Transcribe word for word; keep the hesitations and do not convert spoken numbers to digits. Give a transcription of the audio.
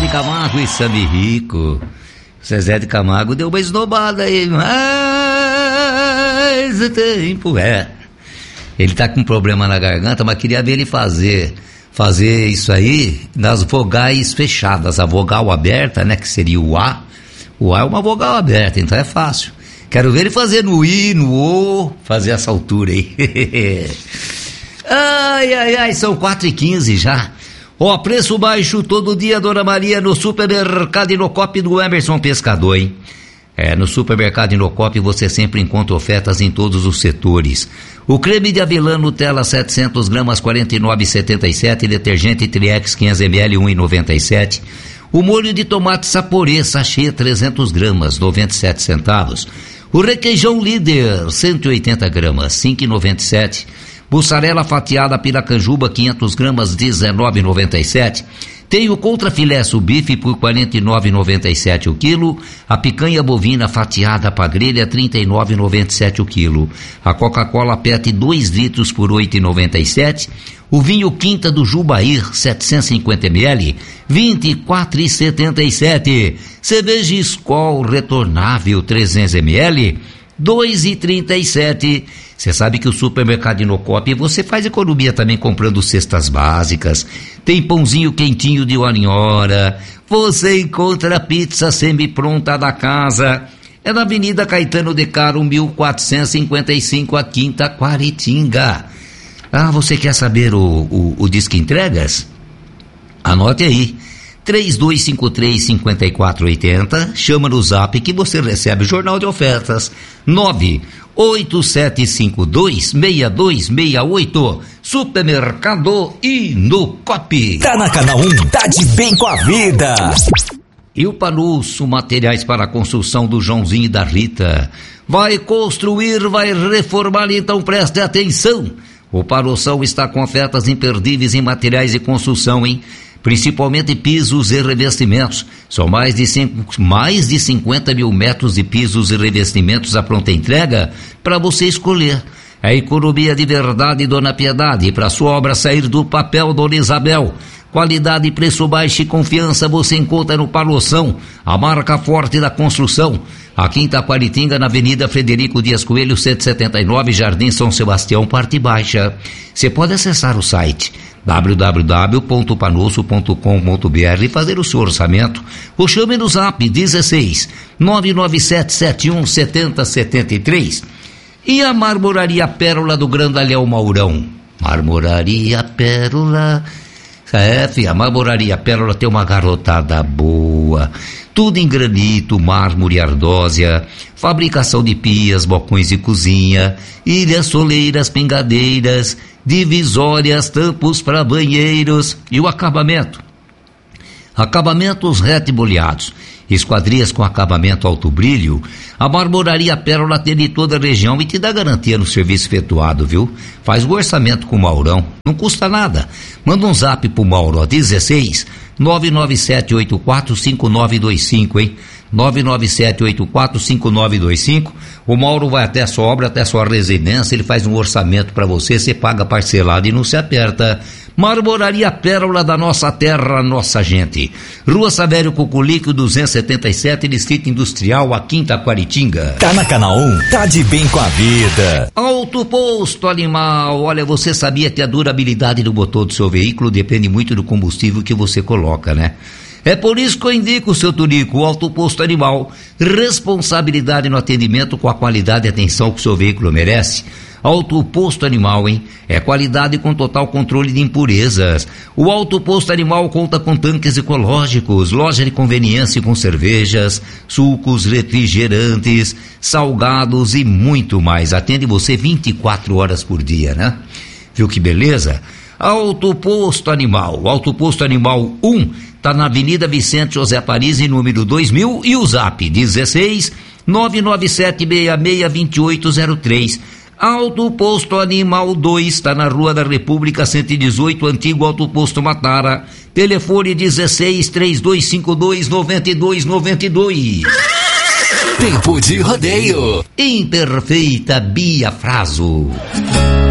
de Camargo e Sami Rico. Zezé de Camargo deu uma esnobada aí, mas o tempo é. Ele tá com problema na garganta, mas queria ver ele fazer, fazer isso aí nas vogais fechadas. A vogal aberta, né, que seria o A. O A é uma vogal aberta, então é fácil. Quero ver ele fazer no I, no O, fazer essa altura aí. Ai, ai, ai, são quatro e quinze já. Ó, oh, preço baixo todo dia, Dona Maria, no supermercado Inocop do Emerson Pescador, hein? É, no supermercado Inocop você sempre encontra ofertas em todos os setores. O creme de avelã Nutella setecentos gramas, quarenta e nove reais e setenta e sete centavos, detergente Triex quinhentos mililitros, um real e noventa e sete centavos. O molho de tomate Saporê, sachê trezentos gramas, noventa e sete centavos. O requeijão Líder, cento e oitenta gramas, cinco reais e noventa e sete centavos. Mussarela fatiada Piracanjuba, quinhentas gramas, dezenove reais e noventa e sete centavos. Tem o contrafilé subife por quarenta e nove reais e noventa e sete centavos o quilo. A picanha bovina fatiada para grelha, trinta e nove reais e noventa e sete centavos o quilo. A Coca-Cola Pet dois litros por oito reais e noventa e sete centavos. O vinho Quinta do Jubair, setecentos e cinquenta mililitros, vinte e quatro reais e setenta e sete centavos. Cerveja Skol retornável, trezentos mililitros, dois reais e trinta e sete centavos. Você sabe que o supermercado Inocop, você faz economia também comprando cestas básicas. Tem pãozinho quentinho de hora em hora. Você encontra pizza semi-pronta da casa. É na Avenida Caetano de Caro, mil quatrocentos e cinquenta e cinco, a Quinta Quaritinga. Ah, você quer saber o, o, o Disque Entregas? Anote aí. três dois cinco três, cinco quatro oito zero, chama no zap que você recebe o jornal de ofertas. nove oito sete cinco dois, seis dois seis oito. Supermercado Inocop. Tá na Canal um, tá de bem com a vida. E o Panuço, materiais para construção do Joãozinho e da Rita. Vai construir, vai reformar, então preste atenção. O Panução está com ofertas imperdíveis em materiais de construção, hein? Principalmente pisos e revestimentos. São mais de, cinco, mais de cinquenta mil metros de pisos e revestimentos à pronta entrega para você escolher. É economia de verdade, Dona Piedade, para sua obra sair do papel, Dona Isabel. Qualidade, preço baixo e confiança você encontra no Paloção, a marca forte da construção. Aqui em Taquaritinga, na Avenida Frederico Dias Coelho, cento e setenta e nove, Jardim São Sebastião, parte baixa. Você pode acessar o site w w w ponto panosso ponto com ponto b r e fazer o seu orçamento, ou chame no zap dezesseis, nove nove sete sete um, sete zero sete três. E a Marmoraria Pérola do Grandalhão Maurão. Marmoraria Pérola. É, filha, a Marmoraria Pérola tem uma garotada boa. Tudo em granito, mármore e ardósia. Fabricação de pias, balcões de cozinha, ilhas, soleiras, pingadeiras, divisórias, tampos para banheiros. E o acabamento? Acabamentos retiboleados, esquadrias com acabamento alto brilho. A Marmoraria Pérola atende toda a região e te dá garantia no serviço efetuado, viu? Faz o orçamento com o Maurão, não custa nada. Manda um zap pro Mauro, ó, dezesseis, nove nove sete oito quatro cinco nove dois cinco, hein? nove nove sete oito quatro cinco nove dois cinco. O Mauro vai até a sua obra, até a sua residência, ele faz um orçamento para você, você paga parcelado e não se aperta. Marmoraria Pérola da nossa terra, nossa gente. Rua Savério Cuculico, duzentos e setenta e sete, Distrito Industrial, a Quinta Quaritinga. Tá na Canal um, tá de bem com a vida. Auto Posto Animal. Olha, você sabia que a durabilidade do motor do seu veículo depende muito do combustível que você coloca, né? É por isso que eu indico o seu Tunico, o Auto Posto Animal. Responsabilidade no atendimento com a qualidade e atenção que o seu veículo merece. Auto Posto Animal, hein? É qualidade com total controle de impurezas. O Auto Posto Animal conta com tanques ecológicos, loja de conveniência com cervejas, sucos, refrigerantes, salgados e muito mais. Atende você vinte e quatro horas por dia, né? Viu que beleza? Auto Posto Animal. O Auto Posto Animal um está na Avenida Vicente José Paris, número dois mil, e o zap dezesseis, nove nove sete seis seis, dois oito zero três. Auto Posto Animal dois está na Rua da República cento e dezoito, antigo Auto Posto Matara. Telefone dezesseis, três dois cinco dois, nove dois nove dois. Tempo de rodeio. Imperfeita Bia Fraso.